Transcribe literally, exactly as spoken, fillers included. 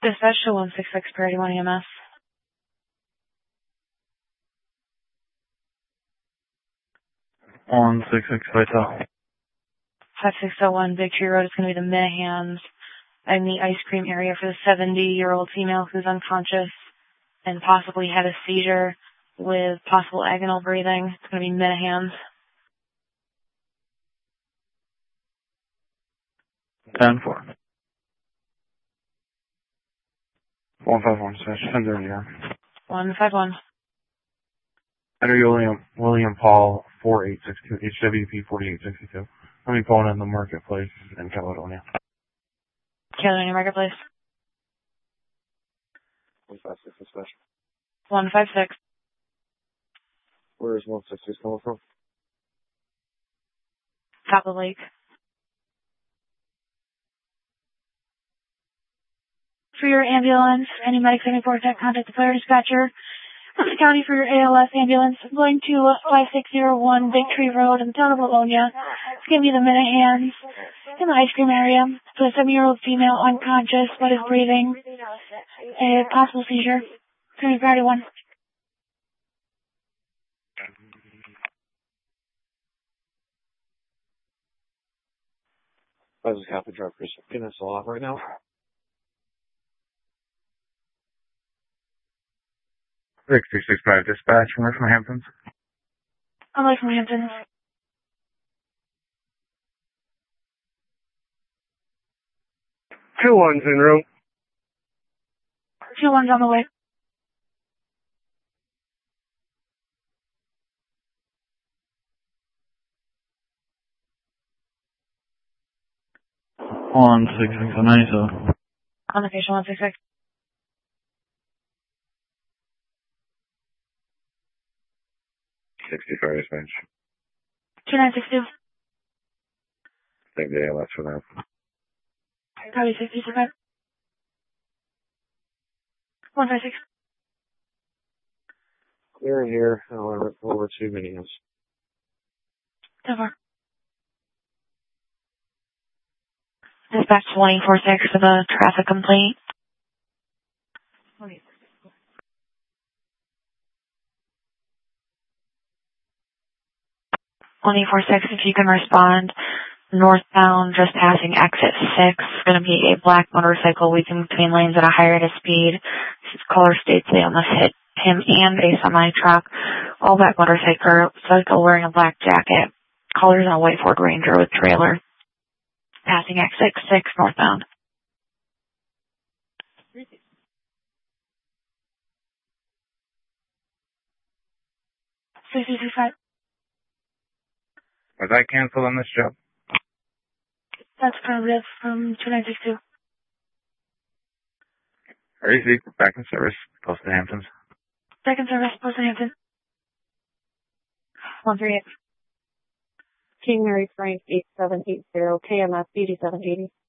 Dispatch to one six six Priority one E M S. one six six Vital. five six zero one Big Tree Road is going to be the Minahans in the ice cream area for the seventy-year-old female who's unconscious and possibly had a seizure with possible agonal breathing. It's going to be Minahans. ten four. one five one, Dispatch. ten thirty, yeah. one five one. Henry William, William Paul, four eight six two, H W P forty-eight sixty-two. Let me phone in the marketplace in Caledonia. Caledonia Marketplace. one five six, Dispatch. one five six. Where is one six six coming from? Top of the lake. For your ambulance, any medic seventy-four tech, contact the fire dispatcher. Wilson County for your A L S ambulance, going to five six zero one Big Tree Road in the town of Livonia. It's going to be the Minahans in the ice cream area. So a seven-year-old female unconscious but is breathing. A possible seizure. It's going to be Priority one. I just got the drug prison. Getting this all off right now. six three six five Dispatch, from from Hamptons. I'm like from Hamptons. Two ones en route. Two ones on the way. one six six nine. On the patient one six six. sixty-five Dispatch. two nine six two. Thank the A L S for that. Probably sixty five. one five six. Clear here, however, over two videos. So far. Dispatch one four six of a traffic complaint. one eight four six, if you can respond. Northbound, just passing exit six. It's going to be a black motorcycle weaving between lanes at a higher rate of speed. This caller states they almost hit him and a semi truck. All black motorcycle, cycle wearing a black jacket. Caller's on a white Ford Ranger with trailer. Passing exit six northbound. six two two five. Was I canceled on this job? That's affirmative from two nine six two. Easy, back in service, close to Hamptons. Back in service, Post Hampton. one three eight. King Mary Frank eight seven eight zero, K M S eighty-seven eighty.